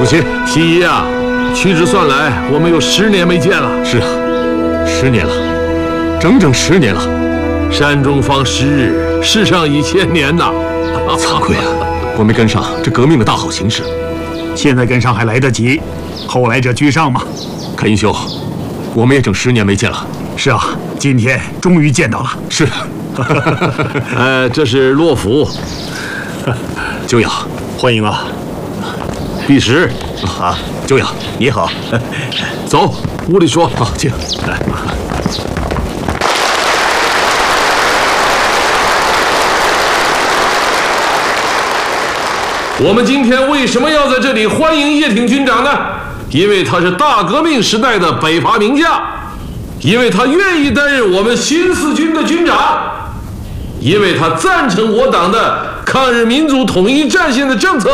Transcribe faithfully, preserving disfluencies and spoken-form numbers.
亲， 西医啊，屈指算来，我们有十年没见了。 是啊，十年了，整整十年了。 山中方十日，世上已千年呐！ 惭愧啊，我没跟上这革命的大好形势。 现在跟上还来得及，后来者居上嘛。 凯英兄，我们也整十年没见了。 是啊，今天终于见到了。 是。 呃，这是洛甫。 久仰， 欢迎啊。 第十。 啊，久仰，你好。 走，屋里说。 好，请。来。 我们今天为什么要在这里欢迎叶挺军长呢？因为他是大革命时代的北伐名将，因为他愿意担任我们新四军的军长，因为他赞成我党的抗日民族统一战线的政策。